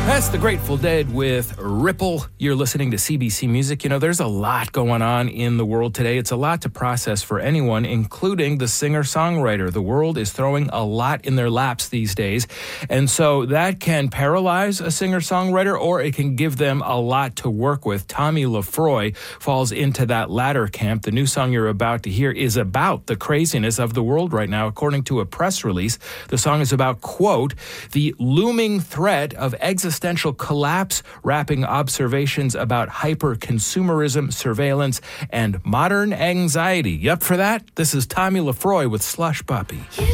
That's the Grateful Dead with Ripple. You're listening to CBC Music. You know, there's a lot going on in the world today. It's a lot to process for anyone, including the singer-songwriter. The world is throwing a lot in their laps these days. And so that can paralyze a singer-songwriter, or it can give them a lot to work with. Tommy Lefroy falls into that latter camp. The new song you're about to hear is about the craziness of the world right now. According to a press release, the song is about, quote, the looming threat of existential collapse, wrapping observations about hyper-consumerism, surveillance, and modern anxiety. You up for that? This is Tommy Lefroy with Slush Puppy.